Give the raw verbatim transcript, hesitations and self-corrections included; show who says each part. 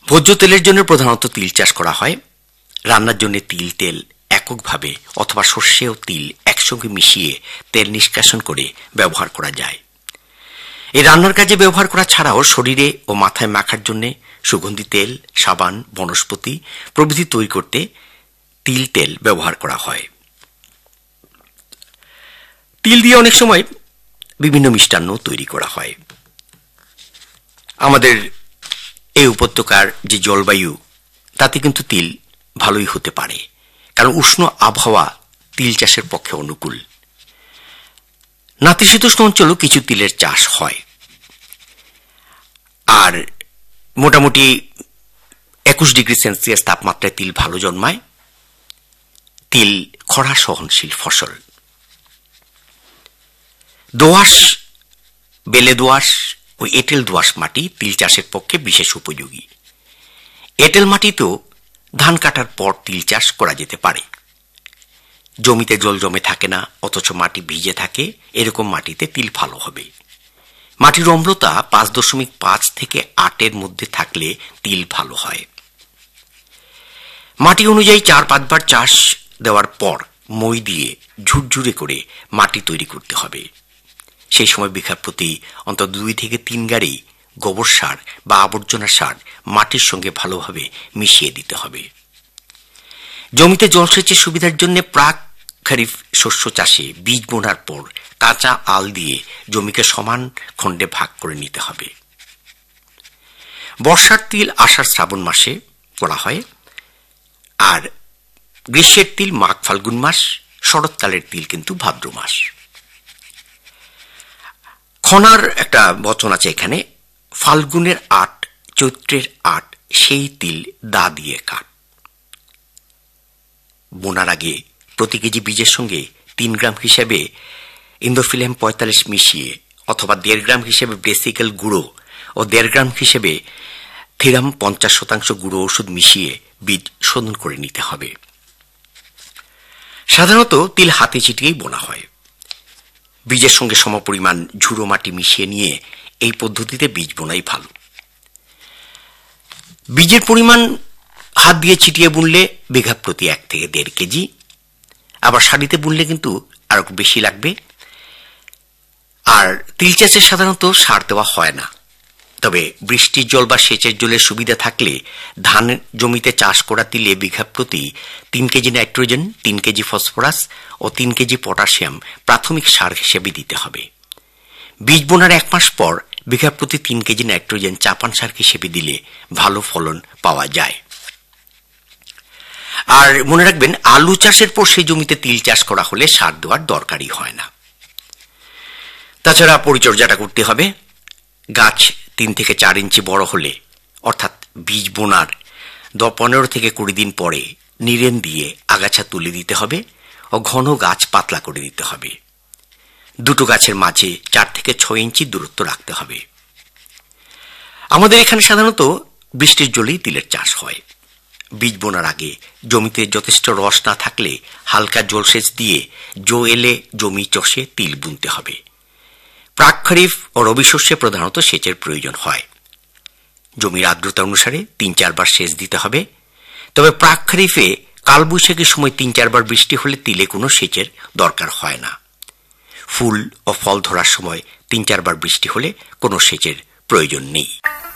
Speaker 1: ভোজ্য তেলের জন্য প্রধানত তিল চাষ করা হয়। রান্নার জন্য তিল তেল এককভাবে অথবা সর্ষে ও তিল একসঙ্গে মিশিয়ে তেল নিষ্কাশন করে ব্যবহার করা যায়। এই রান্নার কাজে ব্যবহার করা ছাড়াও শরীরে ও মাথায় মাখার জন্য সুগন্ধি তেল, সাবান, বনস্পতি প্রভৃতি তৈরি করতে তিল তেল ব্যবহার করা হয়। তিল দিয়ে অনেক সময় বিভিন্ন মিষ্টান্ন তৈরি করা হয়। আমাদের এই উপত্যকার যে জলবায়ু, তাতে কিন্তু তিল ভালোই হতে পারে, কারণ উষ্ণ আবহাওয়া তিল চাষের পক্ষে অনুকূল। নাতিশীতোষ্ণ অঞ্চলেও কিছু তিলের চাষ হয়, আর মোটামুটি একুশ ডিগ্রি সেলসিয়াস তাপমাত্রায় তিল ভালো জন্মায়। তিল খরা সহনশীল ফসল। দোআঁশ, বেলে দোআঁশ ও এঁটেল দোআঁশ মাটি তিল চাষের পক্ষে বিশেষ উপযোগী। এঁটেল মাটিতেও ধান কাটার পর তিল চাষ করা যেতে পারে। জমিতে জল জমে থাকে না, অথচ মাটি ভিজে থাকে, এরকম মাটিতে তিল ভালো হবে। মাটির অম্লতা পাঁচ দশমিক পাঁচ থেকে আটের মধ্যে থাকলে তিল ভালো হয়। মাটি অনুযায়ী চার পাঁচবার চাষ দেওয়ার পর মই দিয়ে ঝুরঝুরে করে মাটি তৈরি করতে হবে। সেই সময় বিঘা প্রতি অন্তত দুই থেকে তিন গাড়ি গোবর সার বা আবর্জনা সার মাটির সঙ্গে ভালোভাবে মিশিয়ে দিতে হবে। জমিতে জলসেচের সুবিধার জন্য প্রাক খরিফ শস্য চাষে বীজ বোনার পর কাঁচা আল দিয়ে জমিকে সমান খণ্ডে ভাগ করে নিতে হবে। বর্ষার তিল আষাঢ় শ্রাবণ মাসে করা হয়, আর গ্রীষ্মের তিল মাঘ ফাল্গুন মাস, শরৎকালের তিল কিন্তু ভাদ্র মাস। খনার একটা বচন আছে এখানে, ফাল্গুনের আট, চৈত্রের আট, সেই তিল দা দিয়ে কাট। বোনার আগে প্রতি কেজি বীজের সঙ্গে তিন গ্রাম হিসেবে ইন্দোফিলেম পঁয়তাল্লিশ মিশিয়ে অথবা দেড় গ্রাম হিসেবে ব্রেসিকেল গুঁড়ো ও দেড় গ্রাম হিসেবে থিরাম পঞ্চাশ শতাংশ গুঁড়ো ওষুধ মিশিয়ে বীজ শোধন করে নিতে হবে। সাধারণত তিল হাতে ছিটিয়েই বোনা হয়। বীজের সঙ্গে সমপরিমাণ ঝুড়ো মাটি মিশিয়ে নিয়ে এই পদ্ধতিতে বীজ বোনাই ভালো। বীজের পরিমাণ হাত দিয়ে ছিটিয়ে বুনলে বিঘা প্রতি এক থেকে দেড় কেজি, আবার সারিতে বুনলে কিন্তু আরো বেশি লাগবে। আর তিল চাষে সাধারণত সার দেওয়া হয় না, তবে বৃষ্টির জল বা সেচের জলের সুবিধা থাকলে ধান জমিতে চাষ করা তিলে বিঘা প্রতি তিন কেজি নাইট্রোজেন, তিন কেজি ফসফরাস ও তিন কেজি পটাশিয়াম প্রাথমিক সার হিসেবে দিতে হবে। বীজ বোনার এক মাস পর বিঘা প্রতি তিন কেজি নাইট্রোজেন চাপান সার হিসেবে দিলে ভালো ফলন পাওয়া যায়। আর মনে রাখবেন, আলু চাষের পর সেই জমিতে তিল চাষ করা হলে সার দেওয়ার দরকারই হয় না। তাছাড়া পরিচর্যাটা করতে হবে। গাছ তিন থেকে চার ইঞ্চি বড় হলে, অর্থাৎ বীজ বোনার পনেরো থেকে কুড়ি দিন পরে নিরেন দিয়ে আগাছা তুলে দিতে হবে ও ঘন গাছ পাতলা করে দিতে হবে। দুটো গাছের মাঝে চার থেকে ছয় ইঞ্চি দূরত্ব রাখতে হবে। আমাদের এখানে সাধারণত বৃষ্টির জলেই তিলের চাষ হয়। বীজ বোনার আগে জমিতে যথেষ্ট রস না থাকলে হালকা জলসেচ দিয়ে জো এলে জমি চষে তিল বুনতে হবে। প্রাক খরিফ ও রবি শস্যে প্রধানত সেচের প্রয়োজন হয়। জমির আর্দ্রতা অনুসারে তিন চারবার সেচ দিতে হবে। তবে প্রাক খরিফে কালবৈশাখীর সময় তিন চারবার বৃষ্টি হলে তিলে কোনো সেচের দরকার হয় না। ফুল ও ফল ধরার সময় তিন চারবার বৃষ্টি হলে কোনো সেচের প্রয়োজন নেই।